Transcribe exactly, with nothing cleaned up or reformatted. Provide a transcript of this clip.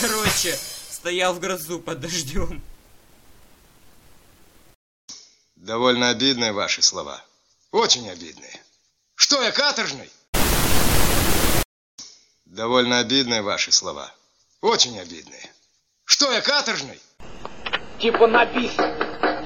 Короче, стоял в грозу под дождем. Довольно обидные ваши слова. Очень обидные. Что, я каторжный? Довольно обидные ваши слова. Очень обидные. Что, я каторжный? Типа написано.